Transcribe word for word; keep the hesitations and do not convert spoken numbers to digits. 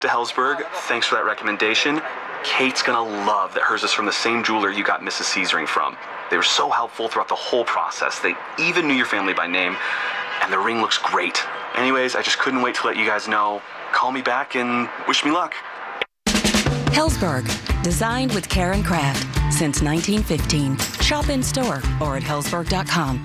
to Helzberg, thanks for that recommendation. Kate's gonna love that hers is from the same jeweler you got Missus C's ring from. They were so helpful throughout the whole process. They even knew your family by name, and the ring looks great. Anyways, I just couldn't wait to let you guys know. Call me back and wish me luck. Helzberg, designed with care and craft since nineteen fifteen. Shop in store or at helzberg dot com.